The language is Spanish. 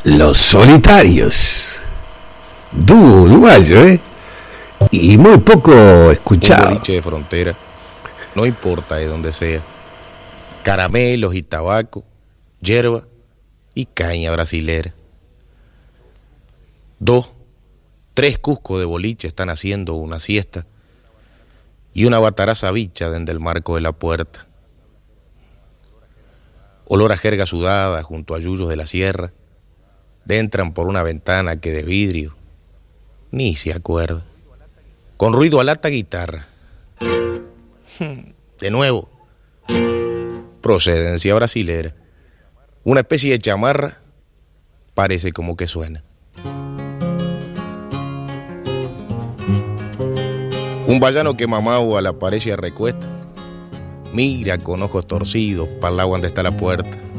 Los Solitarios. Dúo uruguayo, y muy poco escuchado. Un boliche de frontera, no importa de dónde sea. Caramelos y tabaco, hierba y caña brasilera. 2, 3 cuscos de boliche están haciendo una siesta y una bataraza bicha desde el marco de la puerta. Olor a jerga sudada junto a yuyos de la sierra. Entran por una ventana que de vidrio ni se acuerda. Con ruido a lata guitarra. De nuevo. Procedencia brasilera. Una especie de chamarra. Parece como que suena. Un vallano que mamao a la pared se recuesta. Mira con ojos torcidos para el lado donde está la puerta.